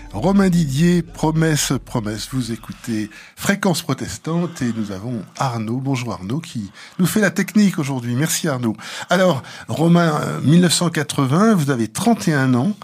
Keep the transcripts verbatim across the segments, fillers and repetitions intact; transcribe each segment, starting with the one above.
Romain Didier, promesse, promesse. Vous écoutez Fréquence Protestante et nous avons Arnaud. Bonjour Arnaud qui nous fait la technique aujourd'hui. Merci Arnaud. Alors, Romain, mille neuf cent quatre-vingts, vous avez trente et un ans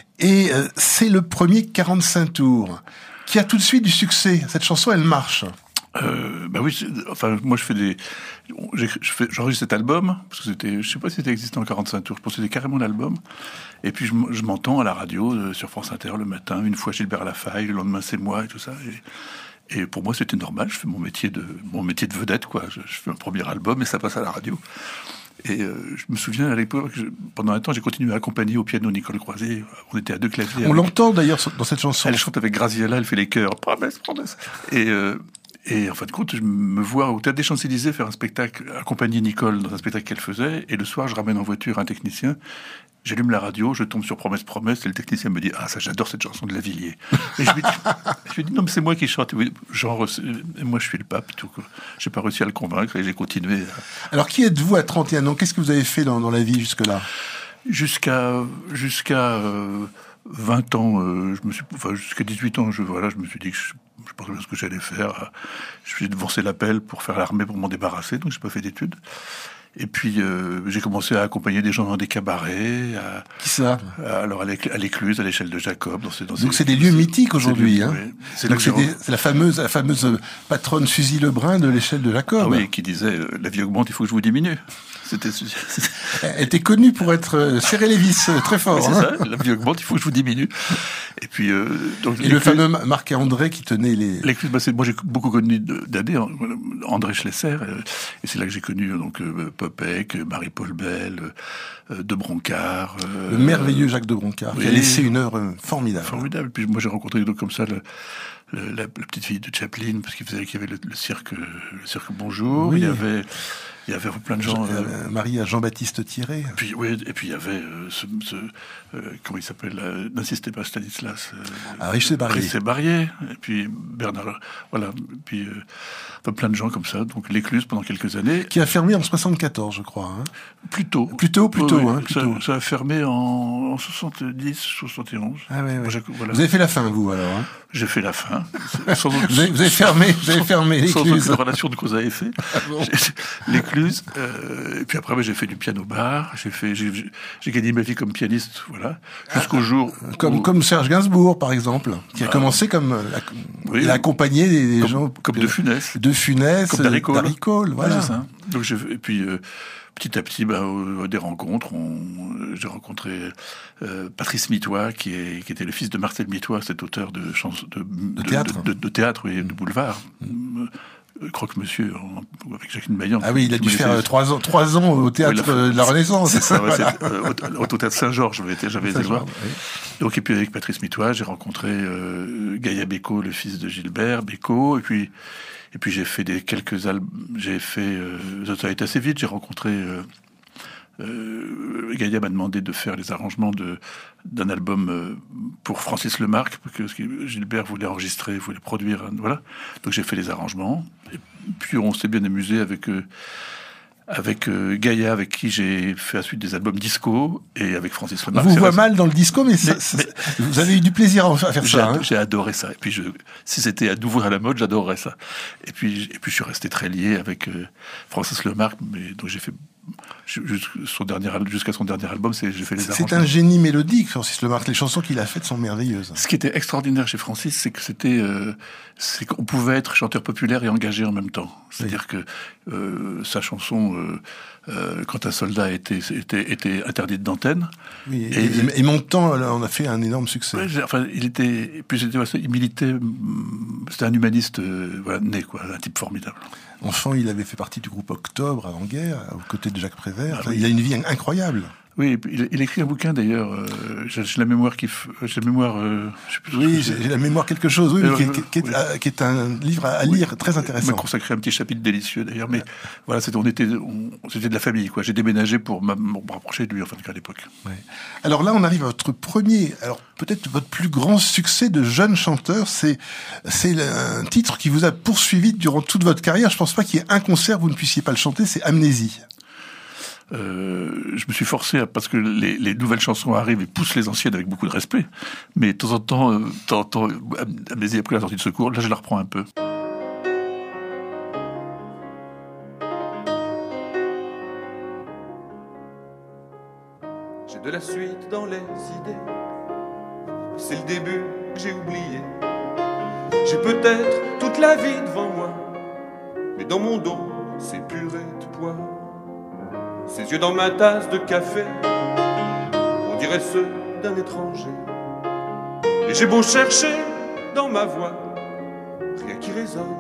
et euh, c'est le premier quarante-cinq tours qui a tout de suite du succès. Cette chanson, elle marche. Euh, bah oui, enfin moi je fais des, je fais, j'enregistre cet album parce que c'était, je sais pas si c'était existant en quarante-cinq tours, je pense que c'était carrément l'album. Et puis je, je m'entends à la radio euh, sur France Inter le matin, une fois Gilbert Lafaille, le lendemain c'est moi et tout ça. Et, et pour moi c'était normal, je fais mon métier de, mon métier de vedette quoi. Je, je fais un premier album et ça passe à la radio. Et euh, je me souviens à l'époque, je, pendant un temps, j'ai continué à accompagner au piano Nicole Croisé. On était à deux claviers. On avec... l'entend d'ailleurs dans cette chanson. Elle chante avec Graziella, elle fait les chœurs. Promesse, promesse. Et euh, Et en fin de compte, je me vois au Théâtre des Champs-Élysées faire un spectacle, accompagner Nicole dans un spectacle qu'elle faisait. Et le soir, je ramène en voiture un technicien. J'allume la radio, je tombe sur Promesse, Promesse. Et le technicien me dit « Ah, ça, j'adore cette chanson de Lavilliers. » Et je lui dis, je lui dis « Non, mais c'est moi qui chante. » Genre, et moi, je suis le pape. Tout. J'ai pas réussi à le convaincre et j'ai continué. Alors, qui êtes-vous à trente et un ans? Qu'est-ce que vous avez fait dans, dans la vie jusque-là? Jusqu'à... jusqu'à euh, vingt ans, euh, je me suis, enfin, jusqu'à dix-huit ans, je, voilà, je me suis dit que je, je pensais bien ce que j'allais faire. Je suis divorcé l'appel pour faire l'armée, pour m'en débarrasser, donc j'ai pas fait d'études. Et puis, euh, j'ai commencé à accompagner des gens dans des cabarets. À, Qui ça? à, Alors, à l'Écluse, à l'échelle de Jacob. Dans ces, dans donc, ces, c'est des lieux mythiques aujourd'hui, hein. Oui. C'est, donc, c'est, des, c'est la fameuse, la fameuse patronne Suzy Lebrun de l'échelle de Jacob. Ah oui, qui disait, euh, la vie augmente, il faut que je vous diminue. C'était... Elle était connue pour être euh, serrer les vis euh, très fort. Oui, c'est hein. ça, la vie augmente, il faut que je vous diminue. Et puis, euh, donc, et le fameux Marc et André qui tenait les... Les bah, c'est, moi, j'ai beaucoup connu d'Adé, André Schlesser, et c'est là que j'ai connu donc euh, Popek, Marie-Paul Bell, euh, de Broncard. Euh, le merveilleux Jacques de Broncard, oui, qui a laissé une œuvre euh, formidable. Formidable. Puis moi, j'ai rencontré donc comme ça le, le, la, la petite fille de Chaplin, parce qu'il faisait qu'il y avait le, le cirque, le cirque Bonjour. Oui. Il y avait... Il y avait plein de gens. Euh, Marie à Jean-Baptiste Thierry. Et puis, oui, et puis il y avait euh, ce, ce euh, comment il s'appelle, euh, n'insistez pas, Stanislas. Euh, ah, Richet Barrier. Richet Barrier. Et puis Bernard, voilà. Et puis euh, enfin, plein de gens comme ça. Donc l'Écluse pendant quelques années. Qui a fermé en soixante-quatorze, je crois. Hein. Plus tôt. Plus tôt, plus tôt. Oui, hein, plus ça, tôt. ça a fermé en, en soixante-dix, soixante et onze. Ah ouais, ouais. Moi, voilà. Vous avez fait la fin, vous, alors hein. J'ai fait la fin. Sans, vous, avez, vous avez fermé, vous avez fermé l'Écluse. Sans aucune relation de cause à effet. Ah bon. L'Écluse. Euh, et puis après, j'ai fait du piano-bar. J'ai fait, j'ai, j'ai gagné ma vie comme pianiste, voilà. Jusqu'au ah, jour. Comme, où... comme Serge Gainsbourg, par exemple, qui a ah, commencé comme, la, oui, il a accompagné des, des comme, gens. Comme de, de Funès. De Funès. Comme Darry Cole. Darry Cole, voilà. Ouais, c'est ça. Donc j'ai, et puis, euh, petit à petit, bah, euh, des rencontres. On, j'ai rencontré euh, Patrice Mitois, qui, est, qui était le fils de Marcel Mitois, cet auteur de chansons de, de, de théâtre, de, de, de théâtre, oui, de boulevard. Mmh. Croque-Monsieur avec Jacqueline Maillan. Ah oui, il a dû faire euh, trois ans, trois ans au théâtre oui, de la Renaissance. C'est ça, ouais, voilà. c'est, euh, au, au théâtre Saint-Georges, j'avais été, j'avais été voir. Oui. Donc et puis avec Patrice Mitois, j'ai rencontré euh, Gaïa Bécaud, le fils de Gilbert Bécaud, et puis et puis j'ai fait des quelques albums, j'ai fait euh, ça a été assez vite, j'ai rencontré euh, Euh, Gaïa m'a demandé de faire les arrangements de, d'un album euh, pour Francis Lemarque, parce que Gilbert voulait enregistrer, voulait produire, voilà. Donc j'ai fait les arrangements. Et puis on s'est bien amusé avec euh, avec euh, Gaïa, avec qui j'ai fait à suite des albums disco, et avec Francis Lemarque. On vous voit mal dans le disco, mais, mais, ça, mais vous avez eu du plaisir à faire j'ai ça. Ad, hein. J'ai adoré ça. Et puis je, si c'était à nouveau à la mode, j'adorerais ça. Et puis et puis je suis resté très lié avec euh, Francis Lemarque, mais donc j'ai fait Son dernier, jusqu'à son dernier album, c'est, j'ai fait les arrangements. C'est un génie mélodique, Francis Lemarque. Les chansons qu'il a faites sont merveilleuses. Ce qui était extraordinaire chez Francis, c'est que c'était, euh, c'est qu'on pouvait être chanteur populaire et engagé en même temps. C'est-à-dire oui. que euh, sa chanson euh, euh, Quand un soldat était, était, était interdite d'antenne. Oui, et, et, et Montand, là, on a fait un énorme succès. Ouais, enfin, il était, puis c'était, il militait, c'était un humaniste, euh, voilà, né, quoi, un type formidable. Enfant, il avait fait partie du groupe Octobre avant-guerre, aux côtés de Jacques Prévert. Enfin, ah, oui. Il a une vie incroyable. Oui, il, il écrit un bouquin d'ailleurs. Euh, j'ai, j'ai la mémoire qui, j'ai la mémoire. Euh, je sais plus oui, j'ai, j'ai la mémoire quelque chose. Oui, euh, qui, qui, qui, oui. Est, qui est un livre à lire oui. très intéressant. Il m'a consacré un petit chapitre délicieux d'ailleurs. Mais voilà, c'était, on était, on, c'était de la famille, quoi. J'ai déménagé pour me rapprocher de lui, enfin, à l'époque. Ouais. Alors là, on arrive à votre premier, alors peut-être votre plus grand succès de jeune chanteur. C'est, c'est un titre qui vous a poursuivi durant toute votre carrière. Je pense pas qu'il y ait un concert où vous ne puissiez pas le chanter. C'est Amnésie. Euh, je me suis forcé, à, parce que les, les nouvelles chansons arrivent et poussent les anciennes avec beaucoup de respect. Mais de temps en temps, euh, de temps, en temps Amnésie a pris la sortie de secours. Là, je la reprends un peu. J'ai de la suite dans les idées. C'est le début que j'ai oublié. J'ai peut-être toute la vie devant moi, mais dans mon dos, c'est purée de poids. Ses yeux dans ma tasse de café, on dirait ceux d'un étranger. Et j'ai beau chercher dans ma voix, rien qui résonne.